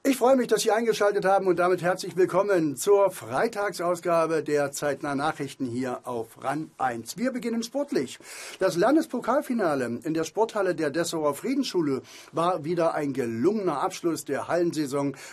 Ich freue mich, dass Sie eingeschaltet haben und damit herzlich willkommen zur Freitagsausgabe der Zeitnah Nachrichten hier auf RAN 1. Wir beginnen sportlich. Das Landespokalfinale in der Sporthalle der Dessauer Friedensschule war wieder ein gelungener Abschluss der Hallensaison